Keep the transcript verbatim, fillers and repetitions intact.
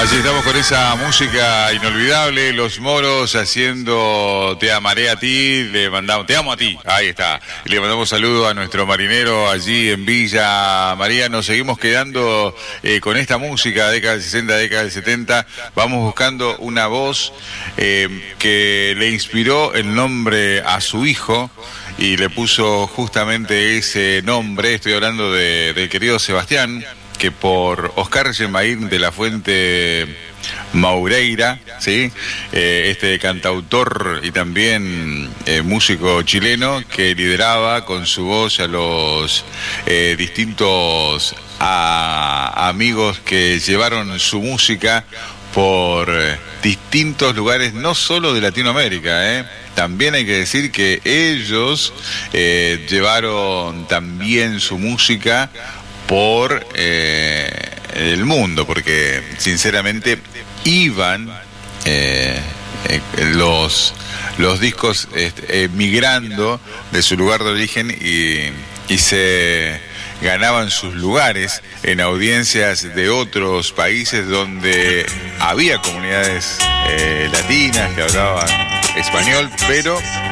Así estamos con esa música inolvidable, Los Moros haciendo Te amaré a ti, le mandamos, te amo a ti, ahí está. Y le mandamos saludos a nuestro marinero allí en Villa María. Nos seguimos quedando eh, con esta música, década del sesenta, década del setenta. Vamos buscando una voz eh, que le inspiró el nombre a su hijo y le puso justamente ese nombre. Estoy hablando de, del querido Sebastián, que por Oscar Gemaín de la Fuente Maureira, ¿sí? Eh, este cantautor y también eh, músico chileno que lideraba con su voz a los eh, distintos a, amigos que llevaron su música por eh, distintos lugares, no solo de Latinoamérica, ¿eh? También hay que decir que ellos eh, llevaron también su música por eh, el mundo, porque sinceramente iban eh, eh, los los discos eh, migrando de su lugar de origen y, y se ganaban sus lugares en audiencias de otros países donde había comunidades eh, latinas que hablaban español, pero